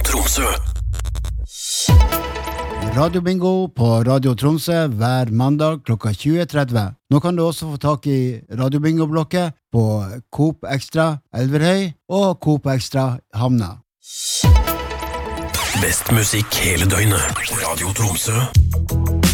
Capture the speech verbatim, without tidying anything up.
Tromsø. Radio Bingo på Radio Tromsø hver mandag klokka tjue tretti. Nå kan du også få tak i Radio Bingo-blokket på Coop Extra Elverhøy og Coop Extra Havna. Best musikk hele døgnet. Radio Tromsø.